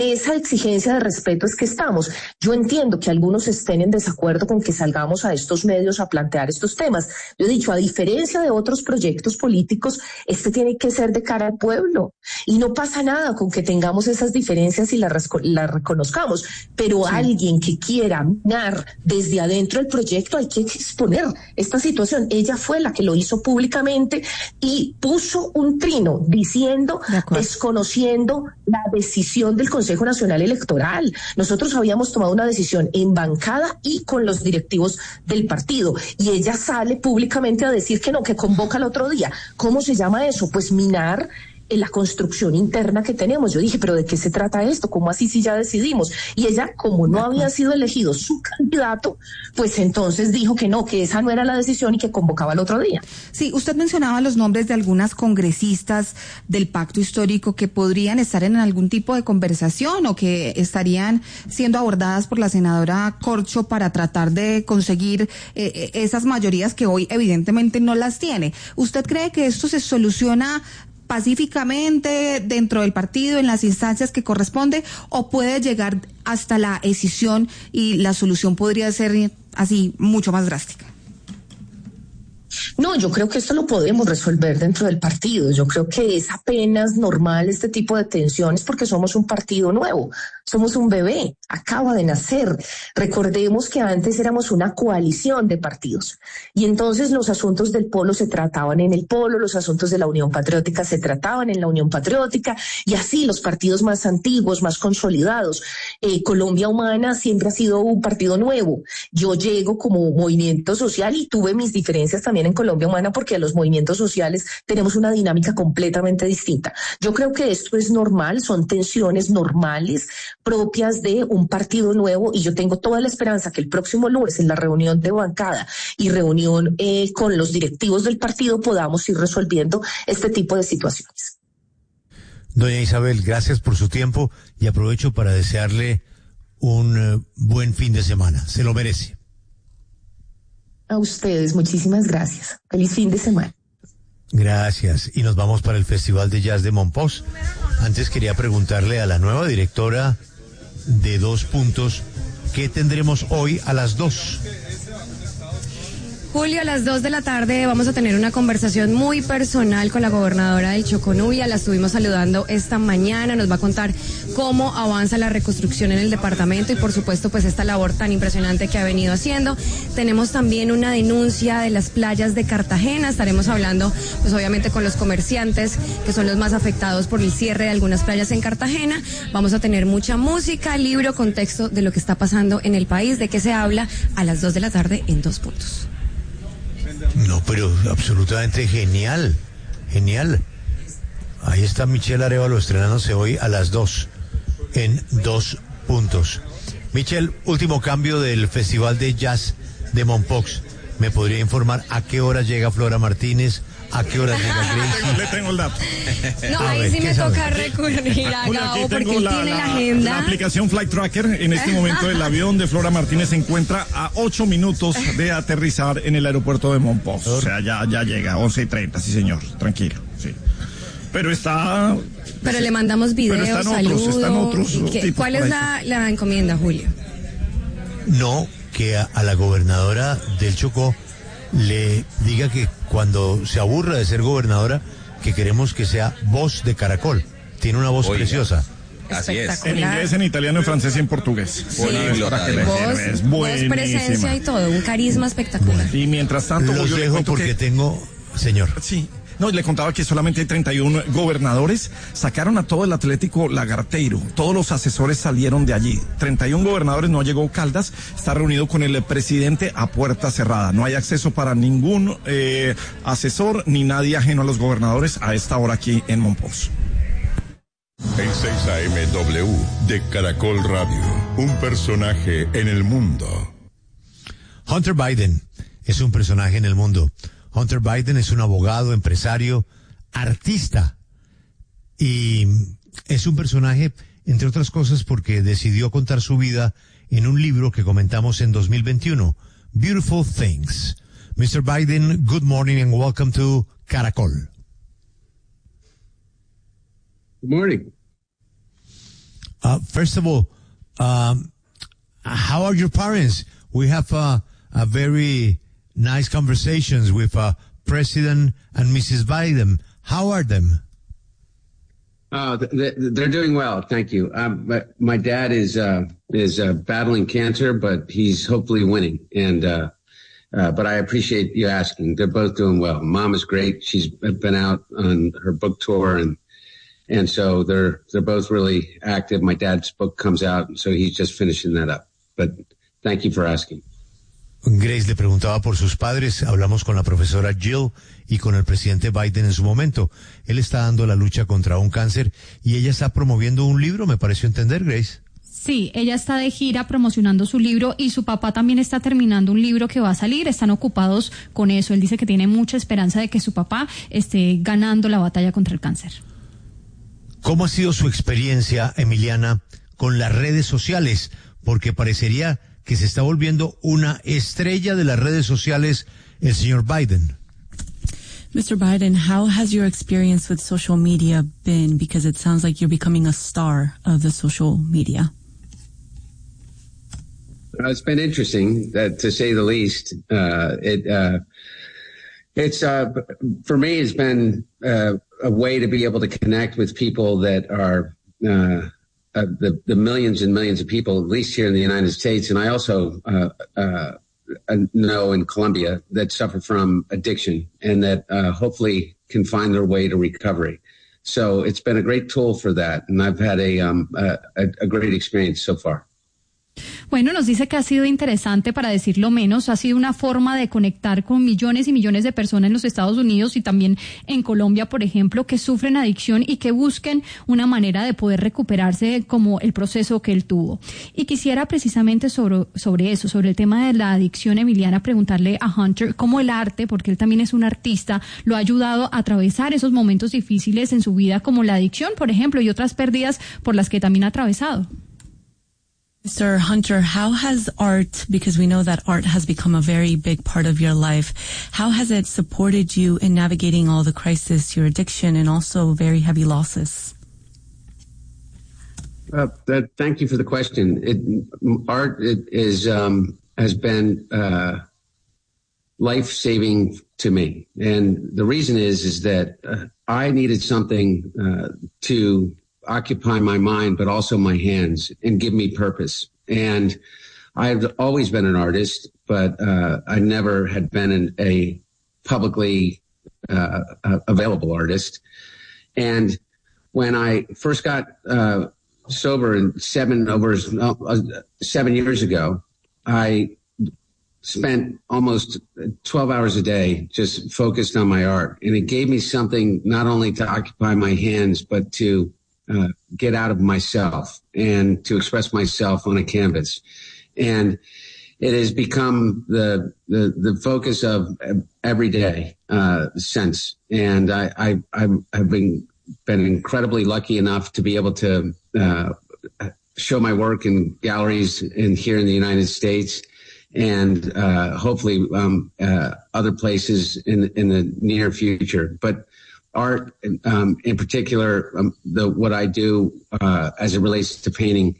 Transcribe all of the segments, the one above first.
esa exigencia de respeto es que estamos. Yo entiendo que algunos estén en desacuerdo con que salgamos a estos medios a plantear estos temas. Yo he dicho, a diferencia de otros proyectos políticos, este tiene que ser de cara al pueblo. Y no pasa nada con que tengamos esas diferencias y las reconozcamos. Pero alguien que quiera minar desde adentro el proyecto, hay que exponer esta situación. Ella fue la que lo hizo públicamente y puso un trino diciendo, desconociendo la decisión del Consejo Nacional Electoral. Nosotros habíamos tomado una decisión en bancada y con los directivos del partido, y ella sale públicamente a decir que no, que convoca el otro día. ¿Cómo se llama eso? Pues minar en la construcción interna que tenemos. Yo dije, ¿pero de qué se trata esto? ¿Cómo así si ya decidimos? Y ella, como no había sido elegido su candidato, pues entonces dijo que no, que esa no era la decisión y que convocaba el otro día. Sí, usted mencionaba los nombres de algunas congresistas del pacto histórico que podrían estar en algún tipo de conversación o que estarían siendo abordadas por la senadora Corcho para tratar de conseguir esas mayorías que hoy evidentemente no las tiene. ¿Usted cree que esto se soluciona pacíficamente dentro del partido, en las instancias que corresponde, o puede llegar hasta la escisión y la solución podría ser así mucho más drástica? No, yo creo que esto lo podemos resolver dentro del partido. Yo creo que es apenas normal este tipo de tensiones porque somos un partido nuevo, somos un bebé, acaba de nacer. Recordemos que antes éramos una coalición de partidos y entonces los asuntos del polo se trataban en el polo, los asuntos de la Unión Patriótica se trataban en la Unión Patriótica y así los partidos más antiguos, más consolidados. Colombia Humana siempre ha sido un partido nuevo. Yo llego como movimiento social y tuve mis diferencias también en Colombia Humana porque a los movimientos sociales tenemos una dinámica completamente distinta. Yo creo que esto es normal, son tensiones normales propias de un partido nuevo y yo tengo toda la esperanza que el próximo lunes en la reunión de bancada y reunión con los directivos del partido podamos ir resolviendo este tipo de situaciones. Doña Isabel, gracias por su tiempo y aprovecho para desearle un buen fin de semana. Se lo merece. A ustedes, muchísimas gracias. Feliz fin de semana. Gracias. Y nos vamos para el Festival de Jazz de Mompox. Antes quería preguntarle a la nueva directora de 2 Puntos, ¿qué tendremos hoy a las 2? Julio, a las 2 de la tarde vamos a tener una conversación muy personal con la gobernadora del Chocó, Nubia. La estuvimos saludando esta mañana, nos va a contar cómo avanza la reconstrucción en el departamento y por supuesto pues esta labor tan impresionante que ha venido haciendo. Tenemos también una denuncia de las playas de Cartagena, estaremos hablando pues obviamente con los comerciantes que son los más afectados por el cierre de algunas playas en Cartagena. Vamos a tener mucha música, libro, contexto de lo que está pasando en el país, de qué se habla a las 2 de la tarde en 2 Puntos. No, pero absolutamente genial, genial. Ahí está Michelle Arévalo estrenándose hoy a las 2 en 2 Puntos. Michelle, último cambio del Festival de Jazz de Mompox. ¿Me podría informar a qué hora llega Flora Martínez? ¿A qué hora llega Gracie? Le tengo el dato. No, ahí sí me toca recurrir a Gabo porque él tiene la agenda. La aplicación Flight Tracker. En este momento el avión de Flora Martínez se encuentra a 8 minutos de aterrizar en el aeropuerto de Mompox. O sea, ya llega, 11:30, sí señor, tranquilo, sí. Pero le mandamos videos, saludos. Están otros. ¿Cuál es la encomienda, Julio? No, que a la gobernadora del Chocó le diga que cuando se aburra de ser gobernadora, que queremos que sea voz de Caracol. Tiene una voz preciosa. Así es. En inglés, en italiano, en francés y en portugués. Sí. Voz, presencia y todo, un carisma espectacular. Y mientras tanto, los dejo porque tengo... Señor. Sí. No, le contaba que solamente hay 31 gobernadores. Sacaron a todo el Atlético Lagarteiro. Todos los asesores salieron de allí. 31 gobernadores, no llegó Caldas. Está reunido con el presidente a puerta cerrada. No hay acceso para ningún asesor ni nadie ajeno a los gobernadores a esta hora aquí en Mompox. En 6 AM W de Caracol Radio. Un personaje en el mundo. Hunter Biden es un personaje en el mundo. Hunter Biden es un abogado, empresario, artista y es un personaje, entre otras cosas, porque decidió contar su vida en un libro que comentamos en 2021, Beautiful Things. Mr. Biden, good morning and welcome to Caracol. Good morning. First of all, how are your parents? We have a very nice conversations with President and Mrs. Biden. How are them? They're doing well, thank you. My dad is battling cancer, but he's hopefully winning. And but I appreciate you asking. They're both doing well. Mom is great. She's been out on her book tour, and so they're both really active. My dad's book comes out, so he's just finishing that up. But thank you for asking. Grace le preguntaba por sus padres. Hablamos con la profesora Jill y con el presidente Biden en su momento. Él está dando la lucha contra un cáncer y ella está promoviendo un libro, me pareció entender, Grace. Sí, ella está de gira promocionando su libro y su papá también está terminando un libro que va a salir. Están ocupados con eso. Él dice que tiene mucha esperanza de que su papá esté ganando la batalla contra el cáncer. ¿Cómo ha sido su experiencia, Emiliana, con las redes sociales? Porque parecería que se está volviendo una estrella de las redes sociales el señor Biden. Mr. Biden, how has your experience with social media been? Because it sounds like you're becoming a star of the social media. It's been interesting, to say the least. It's for me, it's been a way to be able to connect with people that are the millions and millions of people, at least here in the United States. And I also know in Colombia that suffer from addiction and that hopefully can find their way to recovery. So it's been a great tool for that. And I've had a great experience so far. Bueno, nos dice que ha sido interesante, para decirlo menos, ha sido una forma de conectar con millones y millones de personas en los Estados Unidos y también en Colombia, por ejemplo, que sufren adicción y que busquen una manera de poder recuperarse como el proceso que él tuvo. Y quisiera precisamente sobre eso, sobre el tema de la adicción, Emiliana, preguntarle a Hunter cómo el arte, porque él también es un artista, lo ha ayudado a atravesar esos momentos difíciles en su vida, como la adicción, por ejemplo, y otras pérdidas por las que también ha atravesado. Mr. Hunter, how has art, because we know that art has become a very big part of your life, how has it supported you in navigating all the crisis, your addiction, and also very heavy losses? Thank you for the question. Art has been life-saving to me. And the reason is that I needed something to occupy my mind, but also my hands, and give me purpose. And I've always been an artist, but I never had been a publicly available artist. And when I first got sober 7 years ago, I spent almost 12 hours a day just focused on my art. And it gave me something not only to occupy my hands, but to get out of myself and to express myself on a canvas. And it has become the focus of every day since. And I've been incredibly lucky enough to be able to show my work in galleries here in the United States, and hopefully other places in the near future. But art, in particular, what I do as it relates to painting,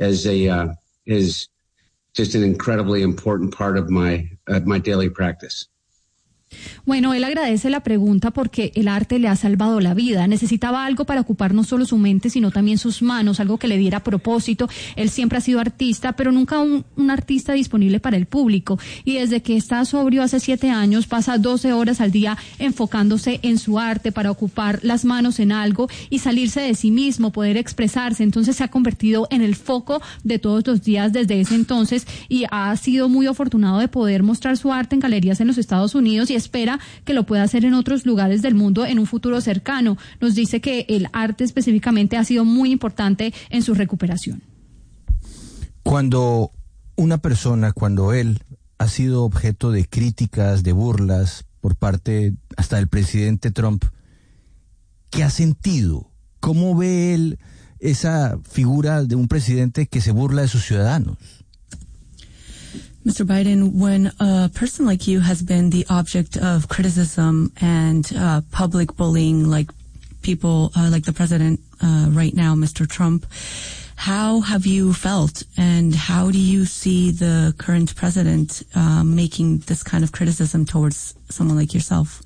is just an incredibly important part of my daily practice. Bueno, él agradece la pregunta porque el arte le ha salvado la vida. Necesitaba algo para ocupar no solo su mente, sino también sus manos, algo que le diera propósito. Él siempre ha sido artista, pero nunca un artista disponible para el público. Y desde que está sobrio hace 7 años, pasa 12 horas al día enfocándose en su arte para ocupar las manos en algo y salirse de sí mismo, poder expresarse. Entonces se ha convertido en el foco de todos los días desde ese entonces y ha sido muy afortunado de poder mostrar su arte en galerías en los Estados Unidos y espera que lo pueda hacer en otros lugares del mundo en un futuro cercano. Nos dice que el arte específicamente ha sido muy importante en su recuperación. Cuando él ha sido objeto de críticas, de burlas por parte hasta del presidente Trump, ¿qué ha sentido? ¿Cómo ve él esa figura de un presidente que se burla de sus ciudadanos? Mr. Biden, when a person like you has been the object of criticism and public bullying, like people like the president right now, Mr. Trump, How have you felt, and how do you see the current president making this kind of criticism towards someone like yourself?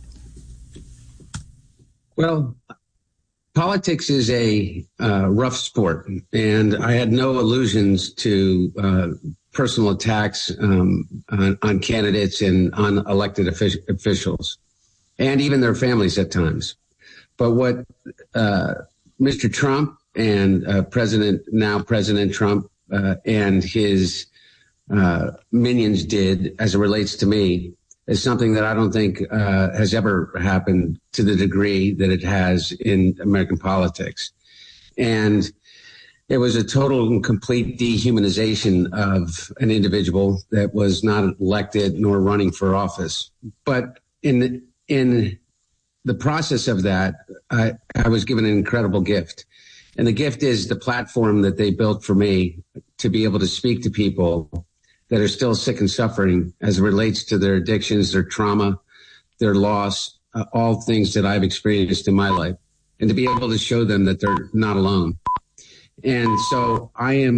Well, politics is a rough sport, and I had no illusions to personal attacks on candidates and on elected officials, and even their families at times. But what Mr. Trump and President Trump and his minions did as it relates to me is something that I don't think has ever happened to the degree that it has in American politics. And it was a total and complete dehumanization of an individual that was not elected nor running for office. But in the process of that, I was given an incredible gift. And the gift is the platform that they built for me to be able to speak to people that are still sick and suffering as it relates to their addictions, their trauma, their loss, all things that I've experienced in my life, and to be able to show them that they're not alone. And so I am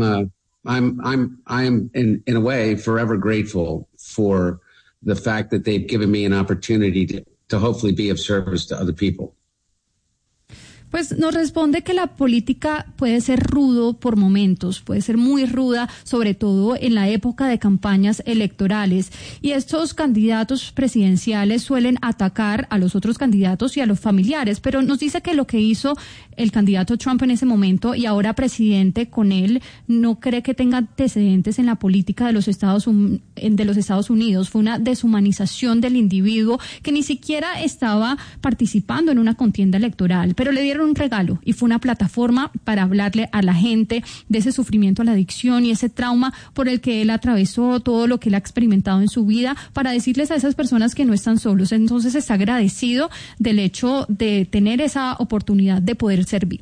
in a way forever grateful for the fact that they've given me an opportunity to hopefully be of service to other people. Pues nos responde que la política puede ser rudo por momentos, puede ser muy ruda, sobre todo en la época de campañas electorales. Y estos candidatos presidenciales suelen atacar a los otros candidatos y a los familiares, pero nos dice que lo que hizo el candidato Trump en ese momento y ahora presidente con él no cree que tenga antecedentes en la política de los Estados Unidos. Fue una deshumanización del individuo que ni siquiera estaba participando en una contienda electoral, pero le dieron un regalo y fue una plataforma para hablarle a la gente de ese sufrimiento a la adicción y ese trauma por el que él atravesó, todo lo que él ha experimentado en su vida, para decirles a esas personas que no están solos. Entonces está agradecido del hecho de tener esa oportunidad de poder servir.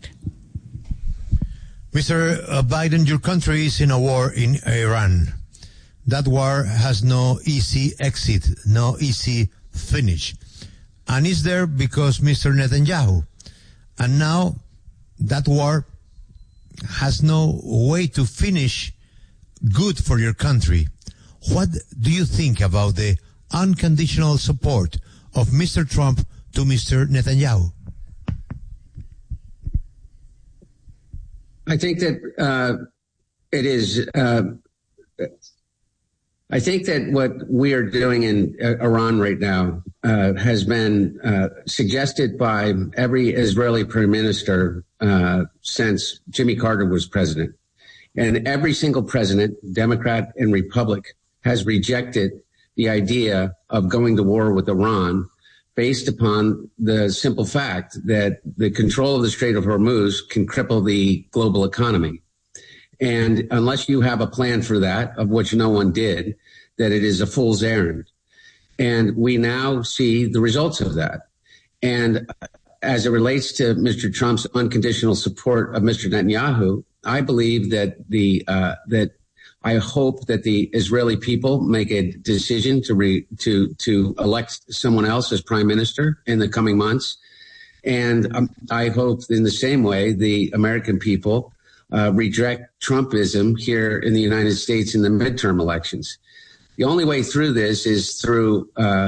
Mr. Biden, your country is in a war in Iran. That war has no easy exit, no easy finish. And it's there because Mr. Netanyahu. And now that war has no way to finish good for your country. What do you think about the unconditional support of Mr. Trump to Mr. Netanyahu? I think that it is. I think that what we are doing in Iran right now has been suggested by every Israeli prime minister since Jimmy Carter was president. And every single president, Democrat and Republican, has rejected the idea of going to war with Iran based upon the simple fact that the control of the Strait of Hormuz can cripple the global economy. And unless you have a plan for that, of which no one did, that it is a fool's errand. And we now see the results of that. And as it relates to Mr. Trump's unconditional support of Mr. Netanyahu, I believe that I hope that the Israeli people make a decision to elect someone else as prime minister in the coming months. And I hope in the same way the American people reject Trumpism here in the United States in the midterm elections. The only way through this is through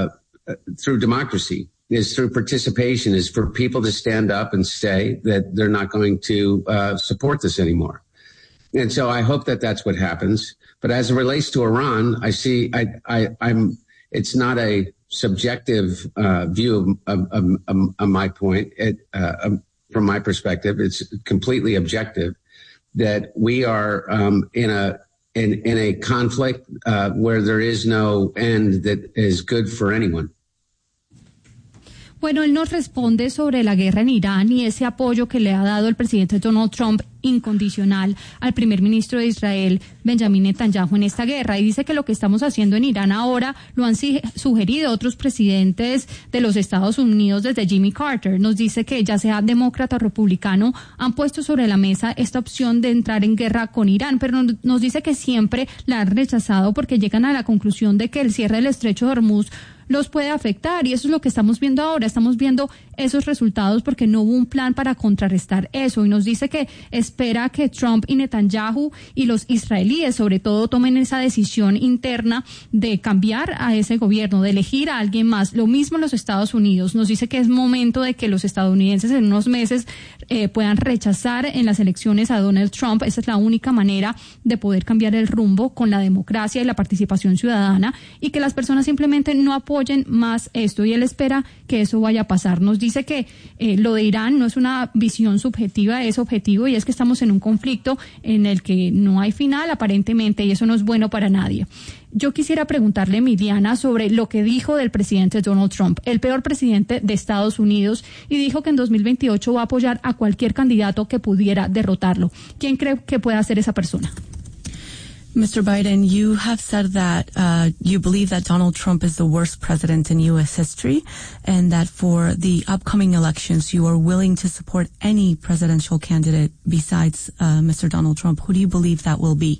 democracy, is through participation, is for people to stand up and say that they're not going to support this anymore. And so I hope that that's what happens. But as it relates to Iran, I see it's not a subjective view of my point. From my perspective, it's completely objective that we are in a conflict where there is no end that is good for anyone. Bueno, él nos responde sobre la guerra en Irán y ese apoyo que le ha dado el presidente Donald Trump incondicional al primer ministro de Israel, Benjamin Netanyahu, en esta guerra. Y dice que lo que estamos haciendo en Irán ahora lo han sugerido otros presidentes de los Estados Unidos desde Jimmy Carter. Nos dice que ya sea demócrata o republicano han puesto sobre la mesa esta opción de entrar en guerra con Irán, pero nos dice que siempre la han rechazado porque llegan a la conclusión de que el cierre del estrecho de Hormuz los puede afectar, y eso es lo que estamos viendo ahora. Estamos viendo esos resultados porque no hubo un plan para contrarrestar eso, y nos dice que espera que Trump y Netanyahu y los israelíes sobre todo tomen esa decisión interna de cambiar a ese gobierno, de elegir a alguien más. Lo mismo en los Estados Unidos. Nos dice que es momento de que los estadounidenses en unos meses puedan rechazar en las elecciones a Donald Trump. Esa es la única manera de poder cambiar el rumbo con la democracia y la participación ciudadana, y que las personas simplemente no apoyen más esto, y él espera que eso vaya a pasar. Nos dice que lo de Irán no es una visión subjetiva, es objetivo, y es que estamos en un conflicto en el que no hay final aparentemente, y eso no es bueno para nadie. Yo quisiera preguntarle, Miriana, sobre lo que dijo del presidente Donald Trump, el peor presidente de Estados Unidos, y dijo que en 2028 va a apoyar a cualquier candidato que pudiera derrotarlo. ¿Quién cree que pueda ser esa persona? Mr. Biden, you have said that you believe that Donald Trump is the worst president in U.S. history, and that for the upcoming elections, you are willing to support any presidential candidate besides Mr. Donald Trump. Who do you believe that will be?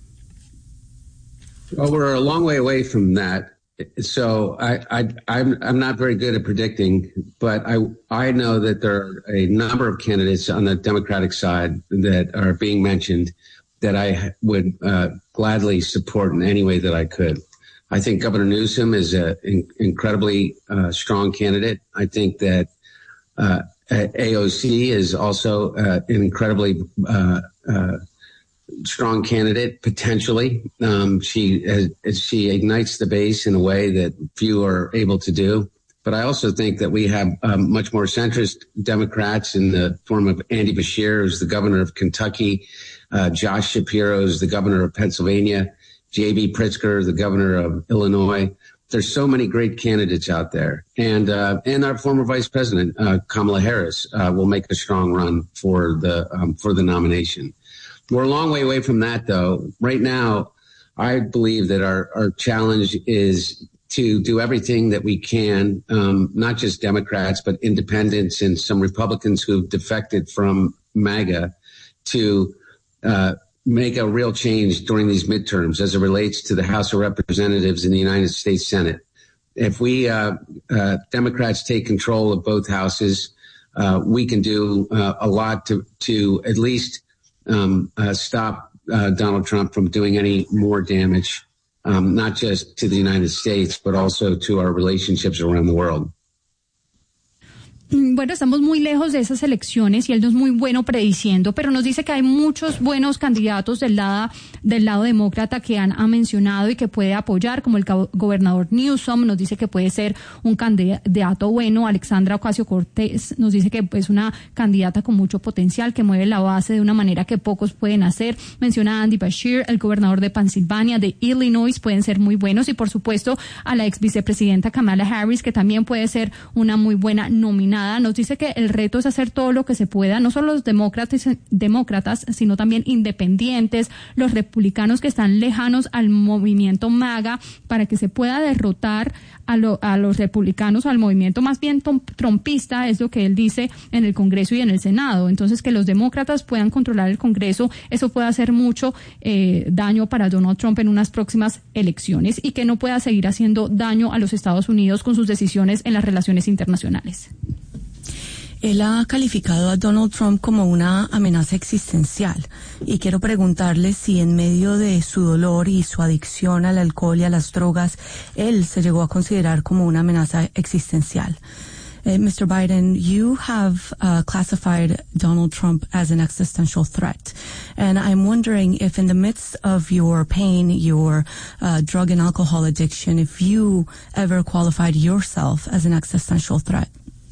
Well, we're a long way away from that. So I'm not very good at predicting, but I know that there are a number of candidates on the Democratic side that are being mentioned that I would gladly support in any way that I could. I think Governor Newsom is an incredibly strong candidate. I think that AOC is also an incredibly strong candidate, potentially. She ignites the base in a way that few are able to do. But I also think that we have much more centrist Democrats in the form of Andy Beshear, who's the governor of Kentucky, Josh Shapiro is the governor of Pennsylvania, J.B. Pritzker, the governor of Illinois. There's so many great candidates out there. And our former vice president, Kamala Harris, will make a strong run for the nomination. We're a long way away from that, though. Right now, I believe that our challenge is to do everything that we can, not just Democrats, but independents and some Republicans who've defected from MAGA, to make a real change during these midterms as it relates to the House of Representatives in the United States Senate. If we Democrats take control of both houses, we can do a lot to at least stop Donald Trump from doing any more damage, not just to the United States, but also to our relationships around the world. Bueno, estamos muy lejos de esas elecciones y él no es muy bueno prediciendo, pero nos dice que hay muchos buenos candidatos del lado demócrata que ha mencionado y que puede apoyar, como el gobernador Newsom. Nos dice que puede ser un candidato bueno. Alexandra Ocasio-Cortez nos dice que es una candidata con mucho potencial, que mueve la base de una manera que pocos pueden hacer. Menciona a Andy Beshear, el gobernador de Pensilvania, de Illinois, pueden ser muy buenos, y por supuesto a la ex vicepresidenta Kamala Harris, que también puede ser una muy buena nominada. Nos dice que el reto es hacer todo lo que se pueda, no solo los demócratas, sino también independientes, los republicanos que están lejanos al movimiento MAGA, para que se pueda derrotar a los republicanos, al movimiento más bien trumpista, es lo que él dice, en el Congreso y en el Senado. Entonces, que los demócratas puedan controlar el Congreso, eso puede hacer mucho daño para Donald Trump en unas próximas elecciones, y que no pueda seguir haciendo daño a los Estados Unidos con sus decisiones en las relaciones internacionales. Él ha calificado a Donald Trump como una amenaza existencial, y quiero preguntarle si en medio de su dolor y su adicción al alcohol y a las drogas, él se llegó a considerar como una amenaza existencial. Mr. Biden, you have classified Donald Trump as an existential threat. And I'm wondering if in the midst of your pain, your drug and alcohol addiction, if you ever qualified yourself as an existential threat.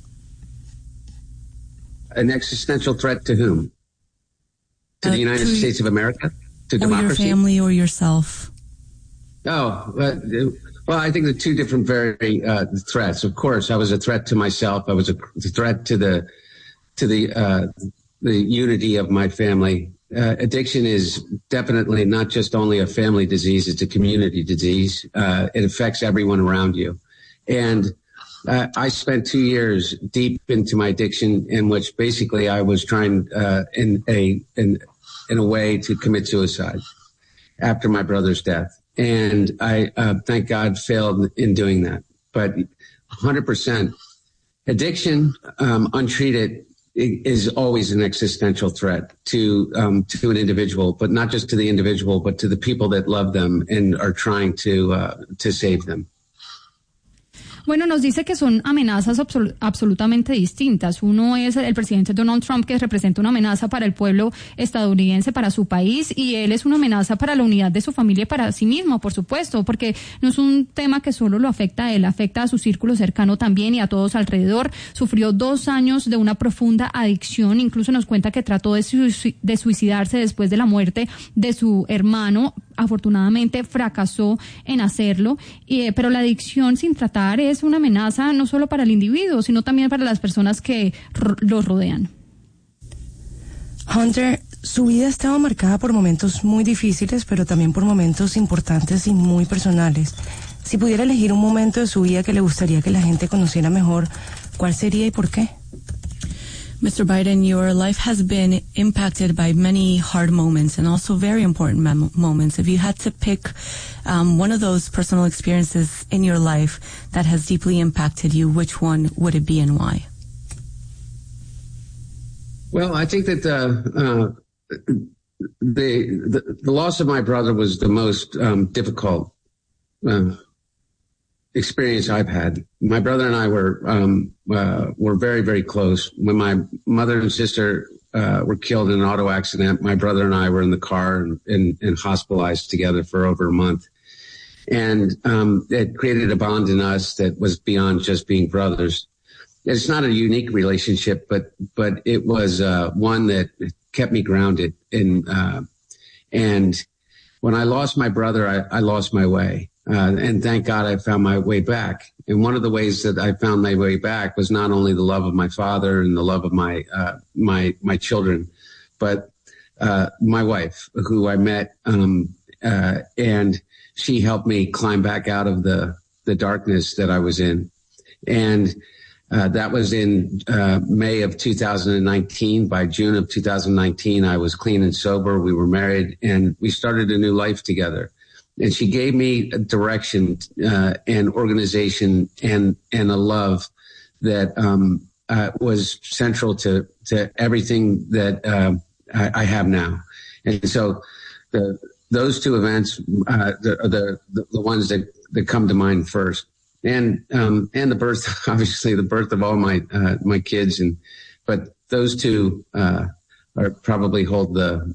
An existential threat to whom? To the United States of America? To democracy? Or your family or yourself? Oh, well, I think the two different very threats. Of course, I was a threat to myself. I was a threat to the unity of my family. Addiction is definitely not just only a family disease; it's a community disease. It affects everyone around you, and I spent 2 years deep into my addiction, in which basically I was trying in a way to commit suicide after my brother's death. And I, thank God, failed in doing that. but 100%. Addiction, untreated, is always an existential threat to an individual, but not just to the individual, but to the people that love them and are trying to save them. Bueno, nos dice que son amenazas absolutamente distintas. Uno es el presidente Donald Trump, que representa una amenaza para el pueblo estadounidense, para su país, y él es una amenaza para la unidad de su familia y para sí mismo, por supuesto, porque no es un tema que solo lo afecta a él, afecta a su círculo cercano también y a todos alrededor. Sufrió 2 años de una profunda adicción, incluso nos cuenta que trató de suicidarse después de la muerte de su hermano. Afortunadamente fracasó en hacerlo, pero la adicción sin tratar es una amenaza no solo para el individuo, sino también para las personas que los rodean. Hunter, su vida estaba marcada por momentos muy difíciles, pero también por momentos importantes y muy personales. Si pudiera elegir un momento de su vida que le gustaría que la gente conociera mejor, ¿cuál sería y por qué? Mr. Biden, your life has been impacted by many hard moments and also very important moments. If you had to pick one of those personal experiences in your life that has deeply impacted you, which one would it be and why? Well, I think that the loss of my brother was the most difficult experience I've had. My brother and I were very, very close. When my mother and sister were killed in an auto accident, my brother and I were in the car and hospitalized together for over a month. And it created a bond in us that was beyond just being brothers. It's not a unique relationship, but it was one that kept me grounded. And when I lost my brother, I lost my way. And thank God I found my way back. And one of the ways that I found my way back was not only the love of my father and the love of my children, but my wife, who I met, and she helped me climb back out of the darkness that I was in. And that was in May of 2019. By June of 2019, I was clean and sober. We were married, and we started a new life together. And she gave me a direction and organization and a love that was central to everything that I have now. And so those two events are the ones that come to mind first. And the birth, obviously the birth of all my kids, but those two probably hold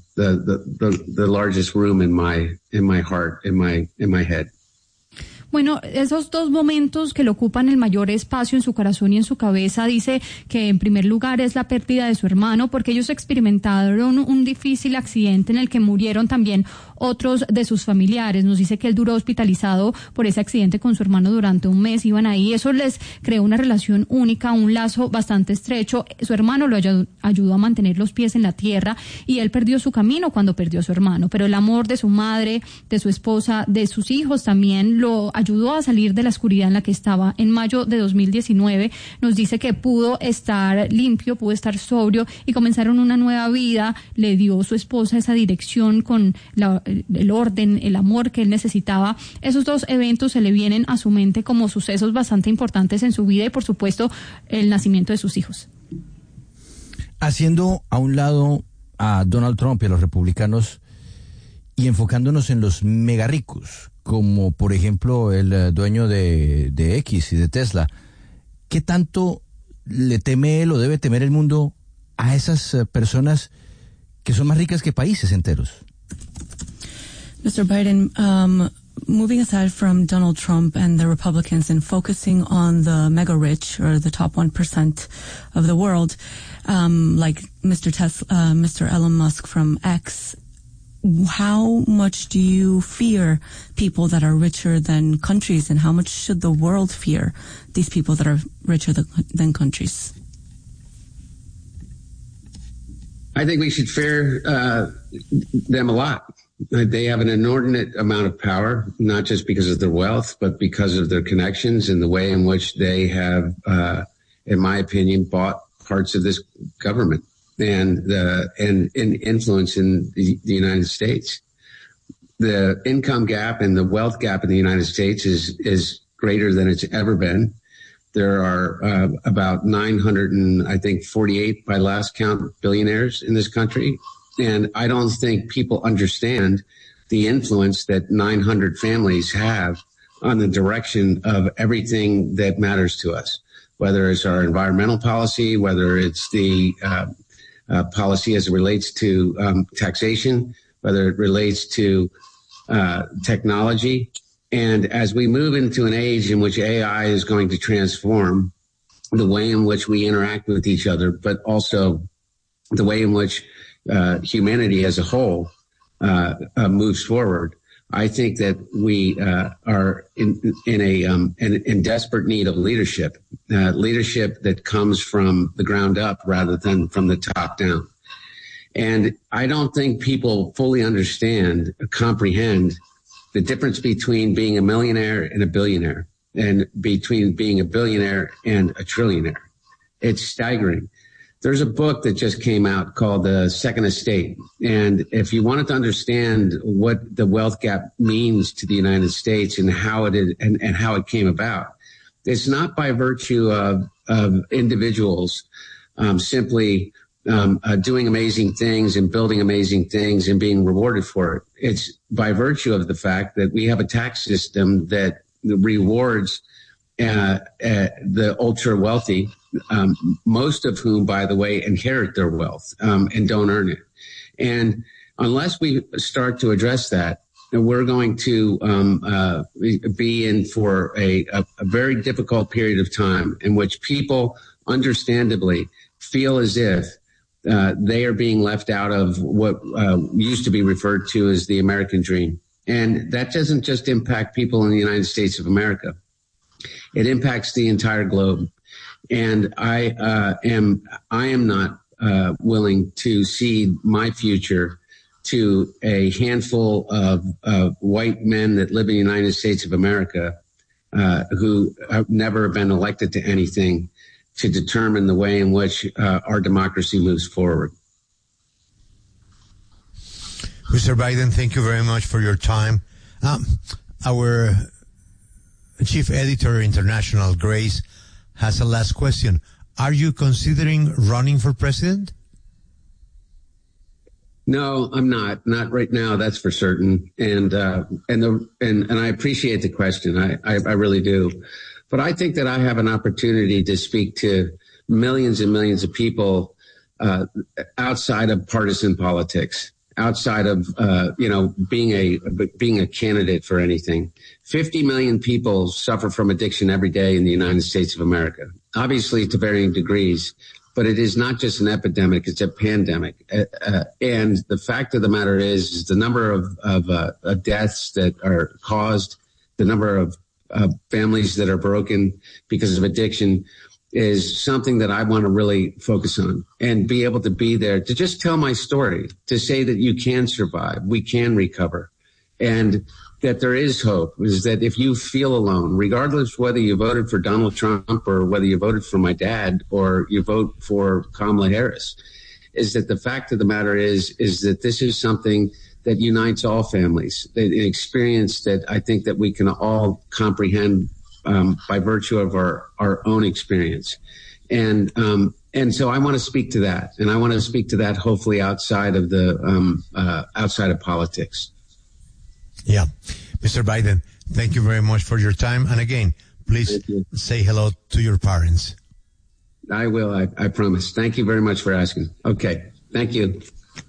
the largest room in my heart, in my head. Bueno, esos dos momentos que le ocupan el mayor espacio en su corazón y en su cabeza, dice que en primer lugar es la pérdida de su hermano, porque ellos experimentaron un difícil accidente en el que murieron también otros de sus familiares. Nos dice que él duró hospitalizado por ese accidente con su hermano durante un mes, iban ahí. Eso les creó una relación única, un lazo bastante estrecho. Su hermano lo ayudó a mantener los pies en la tierra y él perdió su camino cuando perdió a su hermano. Pero el amor de su madre, de su esposa, de sus hijos también lo ayudó a salir de la oscuridad en la que estaba. En mayo de 2019 nos dice que pudo estar limpio, pudo estar sobrio y comenzaron una nueva vida. Le dio su esposa esa dirección con el orden, el amor que él necesitaba. Esos dos eventos se le vienen a su mente como sucesos bastante importantes en su vida y por supuesto el nacimiento de sus hijos. Haciendo a un lado a Donald Trump y a los republicanos y enfocándonos en los mega ricos, como por ejemplo el dueño de X y de Tesla, ¿qué tanto le teme él o debe temer el mundo a esas personas que son más ricas que países enteros? Mr. Biden, moving aside from Donald Trump and the Republicans and focusing on the mega rich or the top 1% of the world, like Mr. Elon Musk from X, how much do you fear people that are richer than countries, and how much should the world fear these people that are richer than countries? I think we should fear them a lot. They have an inordinate amount of power, not just because of their wealth, but because of their connections and the way in which they have, in my opinion, bought parts of this government and influence in the United States. The income gap and the wealth gap in the United States is greater than it's ever been. There are about 948 by last count billionaires in this country. And I don't think people understand the influence that 900 families have on the direction of everything that matters to us, whether it's our environmental policy, whether it's the policy as it relates to taxation, whether it relates to technology. And as we move into an age in which AI is going to transform the way in which we interact with each other, but also the way in which humanity as a whole moves forward, I think that we are in desperate need of leadership that comes from the ground up rather than from the top down. And I don't think people fully comprehend the difference between being a millionaire and a billionaire, and between being a billionaire and a trillionaire. It's staggering. There's a book that just came out called The Second Estate. And if you wanted to understand what the wealth gap means to the United States and how it is, and how it came about, it's not by virtue of individuals simply doing amazing things and building amazing things and being rewarded for it. It's by virtue of the fact that we have a tax system that rewards the ultra wealthy, most of whom, by the way, inherit their wealth and don't earn it. And unless we start to address that, we're going to be in for a very difficult period of time in which people understandably feel as if they are being left out of what used to be referred to as the American dream. And that doesn't just impact people in the United States of America. It impacts the entire globe. And I am not willing to cede my future to a handful of white men that live in the United States of America who have never been elected to anything to determine the way in which our democracy moves forward. Mr. Biden, thank you very much for your time. Our chief editor international, Grace, has a last question. Are you considering running for president? No, I'm not. Not right now, that's for certain. And I appreciate the question. I really do. But I think that I have an opportunity to speak to millions and millions of people outside of partisan politics, outside of being a candidate for anything. 50 million people suffer from addiction every day in the United States of America, obviously to varying degrees. But it is not just an epidemic; it's a pandemic. And the fact of the matter is the number of deaths that are caused, the number of families that are broken because of addiction, is something that I want to really focus on and be able to be there to just tell my story, to say that you can survive, we can recover, and that there is hope. Is that if you feel alone, regardless whether you voted for Donald Trump or whether you voted for my dad or you vote for Kamala Harris, is that the fact of the matter is that this is something that unites all families, an experience that I think that we can all comprehend by virtue of our own experience. And so I want to speak to that, and I want to speak to that hopefully outside of outside of politics. Yeah. Mr. Biden, thank you very much for your time. And again, please say hello to your parents. I will. I promise. Thank you very much for asking. Okay. Thank you.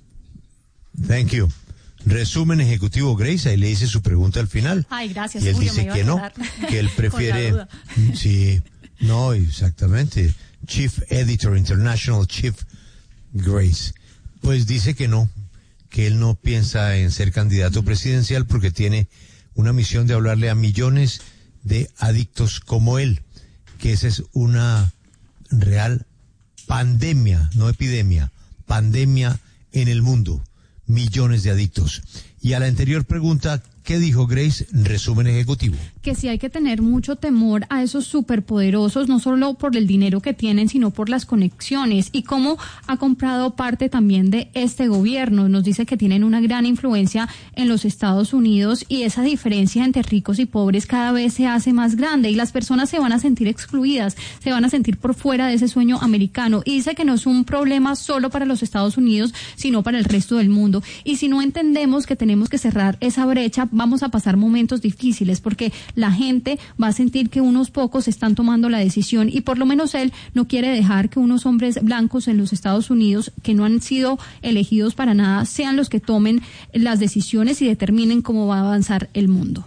Thank you. Resumen ejecutivo, Grace, ahí le hice su pregunta al final. Ay, gracias. Y él dice que no, que él prefiere. Sí, no, exactamente. Chief Editor International, Chief Grace. Pues dice que no, que él no piensa en ser candidato presidencial porque tiene una misión de hablarle a millones de adictos como él, que esa es una real pandemia, no epidemia, pandemia en el mundo. Millones de adictos. Y a la anterior pregunta, ¿Qué dijo Grace? Resumen ejecutivo. Que sí hay que tener mucho temor a esos superpoderosos, no solo por el dinero que tienen, sino por las conexiones y cómo ha comprado parte también de este gobierno. Nos dice que tienen una gran influencia en los Estados Unidos y esa diferencia entre ricos y pobres cada vez se hace más grande y las personas se van a sentir excluidas, se van a sentir por fuera de ese sueño americano. Y dice que no es un problema solo para los Estados Unidos, sino para el resto del mundo. Y si no entendemos que tenemos que cerrar esa brecha, vamos a pasar momentos difíciles porque la gente va a sentir que unos pocos están tomando la decisión y por lo menos él no quiere dejar que unos hombres blancos en los Estados Unidos que no han sido elegidos para nada sean los que tomen las decisiones y determinen cómo va a avanzar el mundo.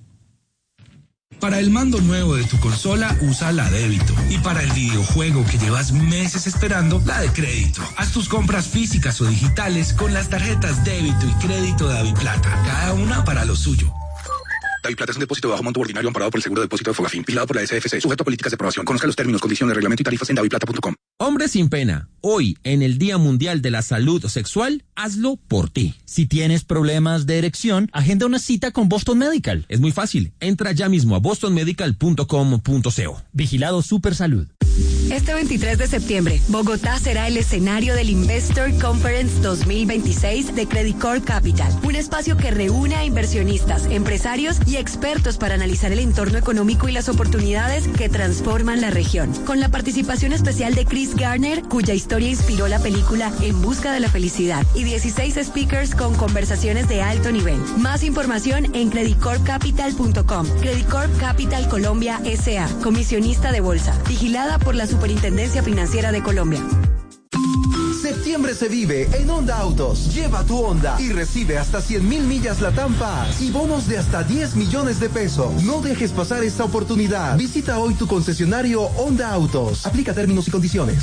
Para el mando nuevo de tu consola, usa la débito. Y para el videojuego que llevas meses esperando, la de crédito. Haz tus compras físicas o digitales con las tarjetas débito y crédito de DaviPlata, cada una para lo suyo. DaviPlata es un depósito de bajo monto ordinario amparado por el Seguro de Depósito de Fogafín, vigilado por la SFC, sujeto a políticas de aprobación. Conozca los términos, condiciones, reglamento y tarifas en daviplata.com. Hombre sin pena, hoy en el Día Mundial de la Salud Sexual, hazlo por ti. Si tienes problemas de erección, agenda una cita con Boston Medical. Es muy fácil, entra ya mismo a bostonmedical.com.co. Vigilado Supersalud. Este 23 de septiembre, Bogotá será el escenario del Investor Conference 2026 de Credit Corp Capital, un espacio que reúne a inversionistas, empresarios y expertos para analizar el entorno económico y las oportunidades que transforman la región. Con la participación especial de Chris Garner, cuya historia inspiró la película En Busca de la Felicidad, y 16 speakers con conversaciones de alto nivel. Más información en creditcorpcapital.com. Credit Corp Capital Colombia S.A., comisionista de bolsa, vigilada por la Superintendencia Financiera de Colombia. Septiembre se vive en Honda Autos. Lleva tu Honda y recibe hasta 100,000 millas LATAM Pass y bonos de hasta 10 millones de pesos. No dejes pasar esta oportunidad. Visita hoy tu concesionario Honda Autos. Aplica términos y condiciones.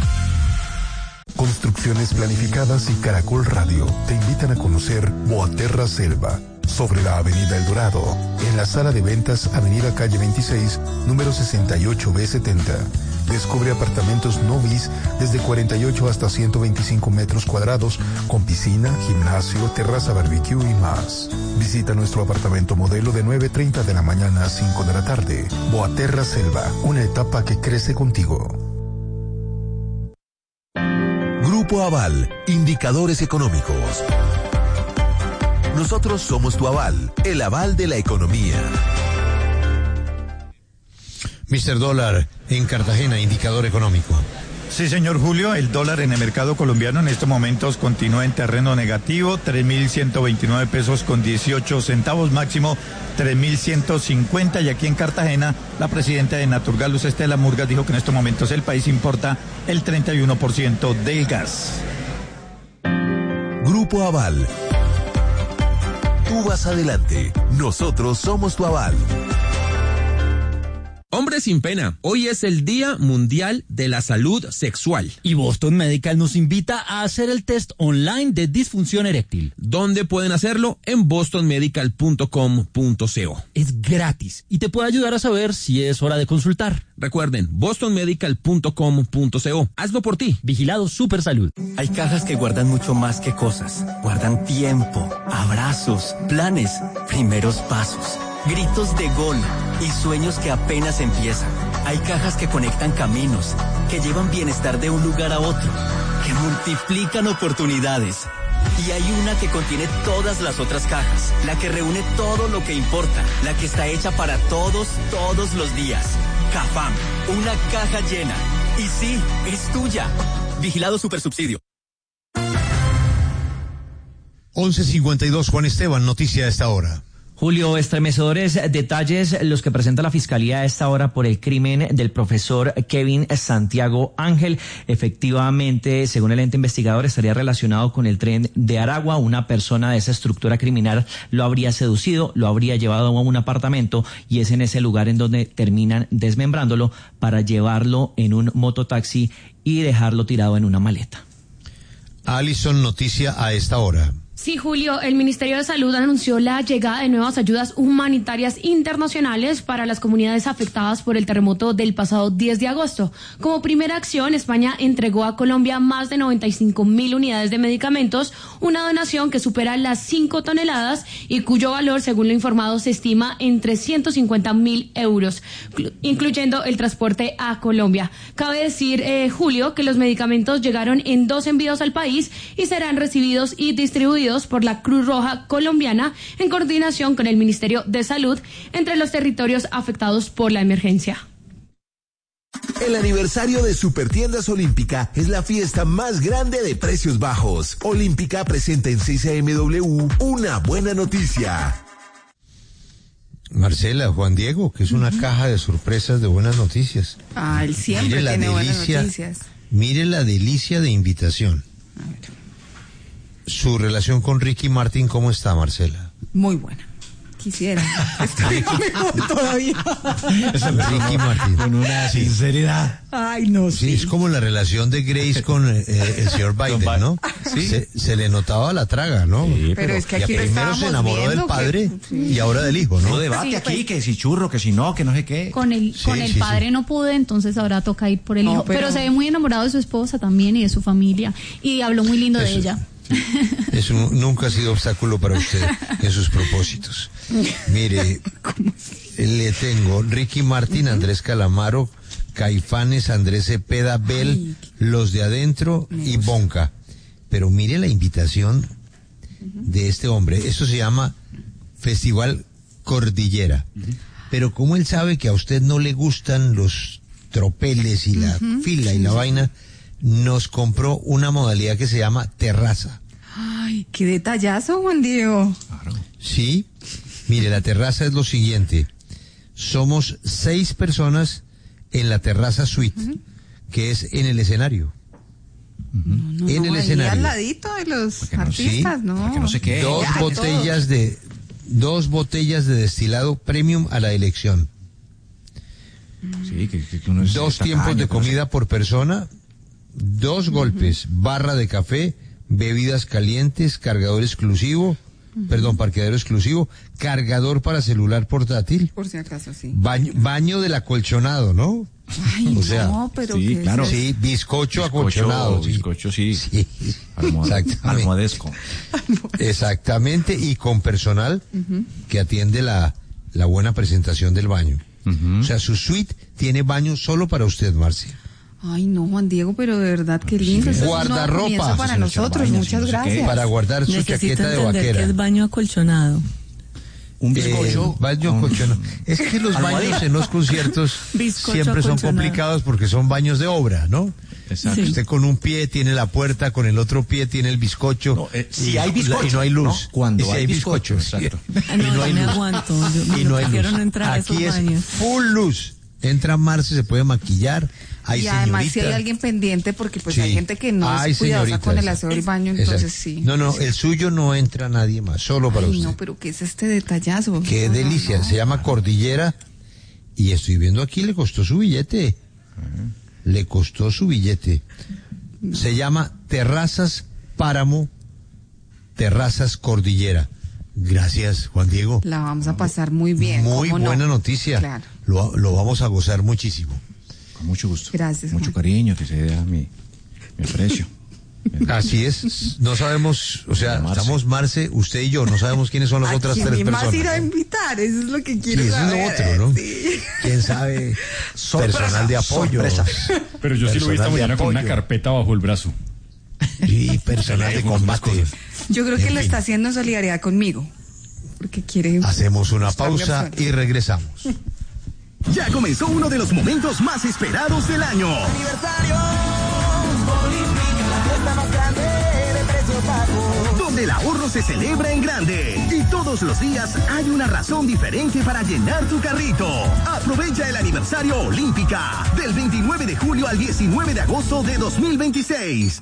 Construcciones Planificadas y Caracol Radio te invitan a conocer Boaterra Selva, sobre la Avenida El Dorado, en la sala de ventas Avenida Calle 26, número 68B70. Descubre apartamentos no bis desde 48 hasta 125 metros cuadrados, con piscina, gimnasio, terraza barbecue y más. Visita nuestro apartamento modelo de 9:30 de la mañana a 5 de la tarde. Boaterra Selva, una etapa que crece contigo. Grupo Aval, indicadores económicos. Nosotros somos tu aval, el aval de la economía. Mr. Dólar, en Cartagena, indicador económico. Sí, señor Julio, el dólar en el mercado colombiano en estos momentos continúa en terreno negativo, 3.129 pesos con 18 centavos, máximo 3.150, y aquí en Cartagena la presidenta de Naturgal, Luz Estela Murgas, dijo que en estos momentos el país importa el 31% del gas. Grupo Aval. Tú vas adelante, nosotros somos tu aval. Hombre sin pena, hoy es el Día Mundial de la Salud Sexual. Y Boston Medical nos invita a hacer el test online de disfunción eréctil. ¿Dónde pueden hacerlo? En bostonmedical.com.co. Es gratis y te puede ayudar a saber si es hora de consultar. Recuerden, bostonmedical.com.co. Hazlo por ti. Vigilado Supersalud. Hay cajas que guardan mucho más que cosas. Guardan tiempo, abrazos, planes, primeros pasos, gritos de gol y sueños que apenas empiezan. Hay cajas que conectan caminos, que llevan bienestar de un lugar a otro, que multiplican oportunidades. Y hay una que contiene todas las otras cajas, la que reúne todo lo que importa, la que está hecha para todos los días. Cafam, una caja llena. Y sí, es tuya. Vigilado Supersubsidio. 11:52, Juan Esteban, noticia a esta hora. Julio, estremecedores detalles los que presenta la Fiscalía a esta hora por el crimen del profesor Kevin Santiago Ángel. Efectivamente, según el ente investigador, estaría relacionado con el tren de Aragua. Una persona de esa estructura criminal lo habría seducido, lo habría llevado a un apartamento y es en ese lugar en donde terminan desmembrándolo para llevarlo en un mototaxi y dejarlo tirado en una maleta. Alison, noticia a esta hora. Sí, Julio, el Ministerio de Salud anunció la llegada de nuevas ayudas humanitarias internacionales para las comunidades afectadas por el terremoto del pasado 10 de agosto. Como primera acción, España entregó a Colombia más de 95.000 unidades de medicamentos, una donación que supera las 5 toneladas y cuyo valor, según lo informado, se estima en 350.000 euros, incluyendo el transporte a Colombia. Cabe decir, Julio, que los medicamentos llegaron en 2 envíos al país y serán recibidos y distribuidos por la Cruz Roja colombiana en coordinación con el Ministerio de Salud entre los territorios afectados por la emergencia. El aniversario de Supertiendas Olímpica es la fiesta más grande de precios bajos. Olímpica presenta en 6AMW una buena noticia. Marcela, Juan Diego, que es una caja de sorpresas de buenas noticias. Él siempre tiene buenas noticias. Mire la delicia de invitación. A ver. Su relación con Ricky Martin, ¿cómo está, Marcela? Muy buena. Quisiera. Estoy mejor todavía. Ricky Martin. Con una sinceridad. Ay, no sé. Sí, es como la relación de Grace con el señor Biden, ¿no? Sí. Se le notaba la traga, ¿no? Sí, pero es que aquí primero se enamoró del padre y ahora del hijo, ¿no? No debate aquí, que si churro, que si no, que no sé qué. Con el padre no pude, entonces ahora toca ir por el hijo. Pero se ve muy enamorado de su esposa también y de su familia. Y habló muy lindo de ella. Eso nunca ha sido obstáculo para usted en sus propósitos. Mire, le tengo Ricky Martin, Andrés Calamaro, Caifanes, Andrés Cepeda, Bel, Los de Adentro y Bonca. Pero mire la invitación de este hombre. Esto se llama Festival Cordillera. Pero como él sabe que a usted no le gustan los tropeles y la fila y la vaina, nos compró una modalidad que se llama terraza. Ay, qué detallazo, Juan Diego. Claro. Sí, mire, la terraza es lo siguiente. Somos 6 personas en la terraza suite, que es en el escenario. En el escenario. Al ladito de los artistas, ¿no? Porque no sé qué. Dos botellas de destilado premium a la elección. Sí, que uno es 2 tiempos de comida por persona. 2 golpes, barra de café, bebidas calientes, parqueadero exclusivo, cargador para celular portátil. Por si acaso, sí. Baño del acolchonado, ¿no? Ay, no, pero sí, claro. Sí, bizcocho acolchonado. Bizcocho, sí. Almohadesco. Exactamente, y con personal que atiende la buena presentación del baño. O sea, su suite tiene baño solo para usted, Marcia. Ay, no, Juan Diego, pero de verdad qué lindo. Sí, guardarropa para nosotros, muchas gracias. Para guardar su chaqueta de vaquera. Que es baño acolchonado. Un bizcocho. Baño acolchonado. Es que los baños en los conciertos siempre son complicados porque son baños de obra, ¿no? Exacto. Sí. Usted con un pie tiene la puerta, con el otro pie tiene el bizcocho. No, si hay bizcocho. Y no hay luz. ¿No? Cuando si hay bizcocho. Exacto. Y no hay luz. Y no hay luz. No entrar aquí a esos es baños. full luz. Entra Marce, se puede maquillar. Y además si hay alguien pendiente, porque pues hay gente que no es cuidadosa con el aseo del baño, entonces sí. No, el suyo no entra nadie más, solo para usted. No, pero ¿qué es este detallazo? Qué delicia, se llama Cordillera y estoy viendo aquí, le costó su billete. Le costó su billete. Se llama Terrazas Páramo, Terrazas Cordillera. Gracias, Juan Diego. La vamos a pasar muy bien. Muy buena noticia. Claro. Lo vamos a gozar muchísimo. Con mucho gusto. Gracias. Mucho cariño, que se dé a mi aprecio. Así es. No sabemos, o sea, estamos Marce, usted y yo, no sabemos quiénes son las otras 3 personas. ¿Quién más irá a invitar? Eso es lo que quiero saber. Eso es lo otro, ¿no? Sí. ¿Quién sabe? Personal de apoyo. Pero yo sí lo vi esta mañana con una carpeta bajo el brazo. Sí, personal de combate. Yo creo que lo está haciendo en solidaridad conmigo. Porque quiere... Hacemos una pausa y regresamos. Ya comenzó uno de los momentos más esperados del año. Aniversario Olímpica, la fiesta más grande de precios bajos. Donde el ahorro se celebra en grande. Y todos los días hay una razón diferente para llenar tu carrito. Aprovecha el aniversario Olímpica. Del 29 de julio al 19 de agosto de 2026.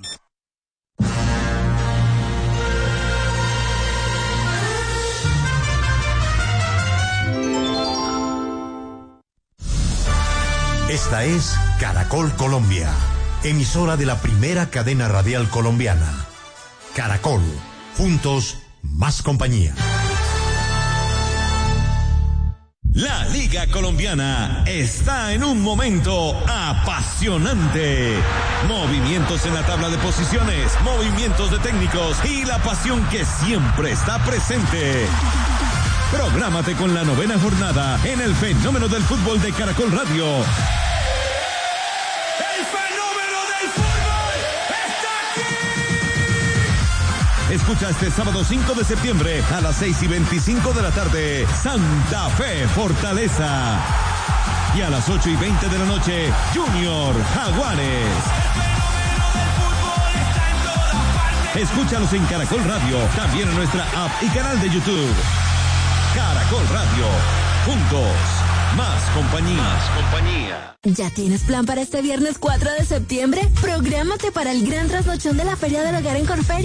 Esta es Caracol Colombia, emisora de la primera cadena radial colombiana. Caracol, Juntos, más compañía. La Liga Colombiana está en un momento apasionante. Movimientos en la tabla de posiciones, movimientos de técnicos y la pasión que siempre está presente. Prográmate con la 9ª jornada en el Fenómeno del Fútbol de Caracol Radio. ¡El fenómeno del fútbol está aquí! Escucha este sábado 5 de septiembre a las 6:25 de la tarde, Santa Fe Fortaleza. Y a las 8:20 de la noche, Junior Jaguares. Escúchalos en Caracol Radio, también en nuestra app y canal de YouTube. Caracol Radio, juntos, más compañía. ¿Ya tienes plan para este viernes 4 de septiembre? Prográmate para el gran trasnochón de la Feria del Hogar en Corferia.